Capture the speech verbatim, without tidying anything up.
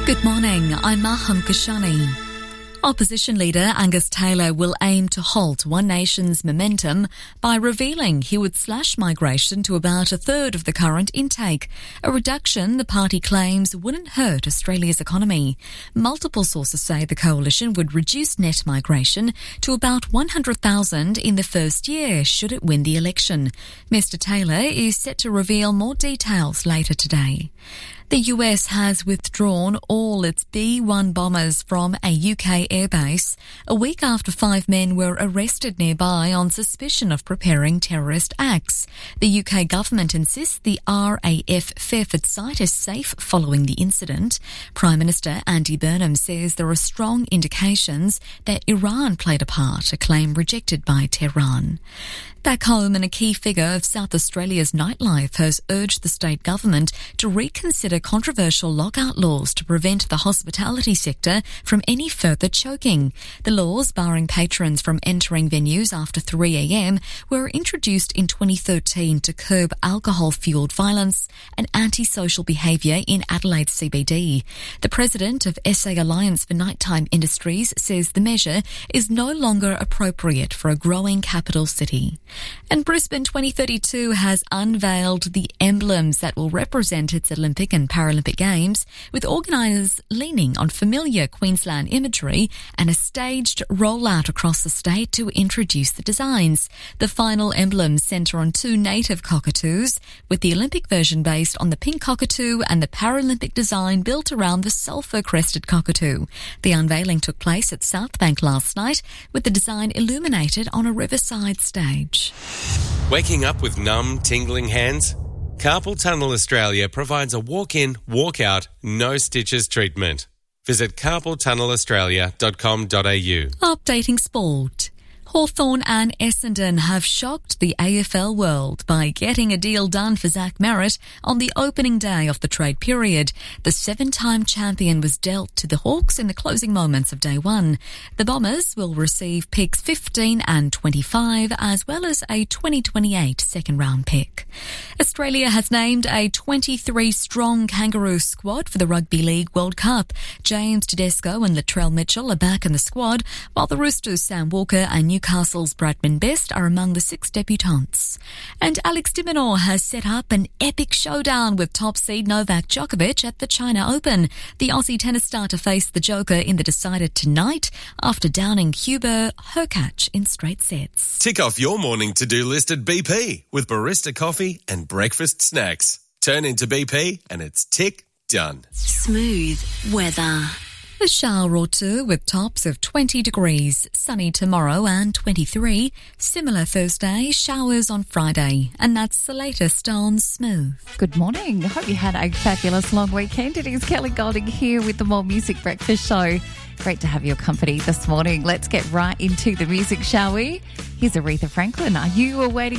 Good morning, I'm Maham Kashani. Opposition leader Angus Taylor will aim to halt One Nation's momentum by revealing he would slash migration to about a third of the current intake, a reduction the party claims wouldn't hurt Australia's economy. Multiple sources say the coalition would reduce net migration to about one hundred thousand in the first year should it win the election. Mister Taylor is set to reveal more details later today. The U S has withdrawn all its B one bombers from a U K airbase a week after five men were arrested nearby on suspicion of preparing terrorist acts. The U K government insists the R A F Fairford site is safe following the incident. Prime Minister Andy Burnham says there are strong indications that Iran played a part, a claim rejected by Tehran. Back home, and a key figure of South Australia's nightlife has urged the state government to reconsider controversial lockout laws to prevent the hospitality sector from any further choking. The laws barring patrons from entering venues after three a.m. were introduced in twenty thirteen to curb alcohol-fuelled violence and antisocial behaviour in Adelaide C B D. The president of S A Alliance for Nighttime Industries says the measure is no longer appropriate for a growing capital city. And Brisbane twenty thirty-two has unveiled the emblems that will represent its Olympic and Paralympic Games, with organisers leaning on familiar Queensland imagery and a staged rollout across the state to introduce the designs. The final emblems centre on two native cockatoos, with the Olympic version based on the pink cockatoo and the Paralympic design built around the sulphur-crested cockatoo. The unveiling took place at Southbank last night, with the design illuminated on a riverside stage. Waking up with numb, tingling hands? Carpal Tunnel Australia provides a walk-in, walk-out, no stitches treatment. Visit carpal tunnel australia dot com dot a u. Updating sport. Hawthorn and Essendon have shocked the A F L world by getting a deal done for Zach Merritt on the opening day of the trade period. The seven-time champion was dealt to the Hawks in the closing moments of day one. The Bombers will receive picks fifteen and twenty-five, as well as a twenty twenty-eight second-round pick. Australia has named a twenty-three strong Kangaroo squad for the Rugby League World Cup. James Tedesco and Latrell Mitchell are back in the squad, while the Roosters' Sam Walker and Newcastle's Bradman Best are among the six debutants. And Alex de Minaur has set up an epic showdown with top seed Novak Djokovic at the China Open. The Aussie tennis star to face the Joker in the decider tonight after downing Hubert Hurkacz in straight sets. Tick off your morning to-do list at B P with barista coffee and breakfast snacks. Turn into B P and it's tick done. Smooth weather. A shower or two with tops of twenty degrees, sunny tomorrow and twenty-three. Similar Thursday, showers on Friday. And that's the latest on Smooth. Good morning. I hope you had a fabulous long weekend. It is Kelly Golding here with the More Music Breakfast Show. Great to have your company this morning. Let's get right into the music, shall we? Here's Aretha Franklin. Are you awaiting